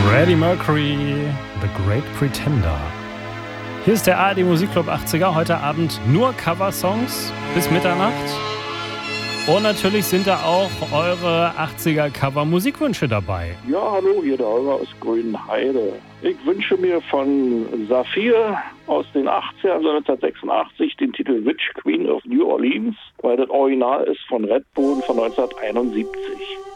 Freddie Mercury, The Great Pretender. Hier ist der ARD Musikclub 80er. Heute Abend nur Coversongs bis Mitternacht. Und natürlich sind da auch eure 80er Cover-Musikwünsche dabei. Ja, hallo, hier der Holger aus Grünheide. Ich wünsche mir von Saphir aus den 80ern, also 1986, den Titel Witch Queen of New Orleans, weil das Original ist von Red Bull von 1971.